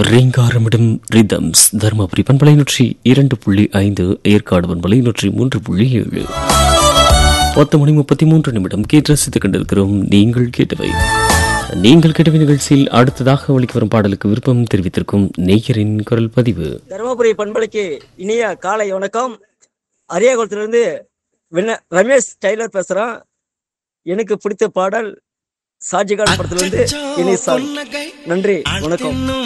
ரீங்காரமிடும் rhythms Dharmapuri பண்பலை 102.5, ஏற்காடு பண்பலை 103.7. 10:33 கேட்டு ரசித்துக் கொண்டிருக்கிறோம். நீங்கள் கேட்டவை நிகழ்ச்சியில் அடுத்ததாக ஒலிக்கு வரும் பாடலுக்கு விருப்பம் தெரிவித்திருக்கும் நேயரின் குரல் பதிவு. தருமபுரி பண்பலைக்கு இனிய காலை வணக்கம். அரியாகுளத்திலிருந்து ரமேஷ் டெய்லர் பேசுறேன். எனக்கு பிடித்த பாடல் ஷாஜகான் படத்திலிருந்து இனி சாங். நன்றி, வணக்கம்.